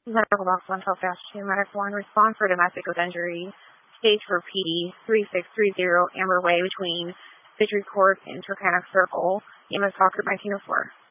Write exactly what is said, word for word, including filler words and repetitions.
Medical box one twelve dash two, Medic one, respond for domestic with injury, stage for P D three six three zero, Amber Way between Victory Court and Turkana Circle, E M S Talker nineteen oh four.